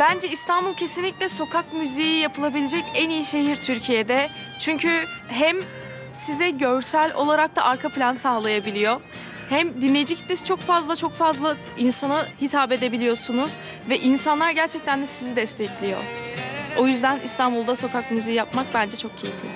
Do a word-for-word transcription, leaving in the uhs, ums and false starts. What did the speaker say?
Bence İstanbul kesinlikle sokak müziği yapılabilecek en iyi şehir Türkiye'de. Çünkü hem size görsel olarak da arka plan sağlayabiliyor. Hem dinleyici kitlesi çok fazla çok fazla insana hitap edebiliyorsunuz. Ve insanlar gerçekten de sizi destekliyor. O yüzden İstanbul'da sokak müziği yapmak bence çok keyifli.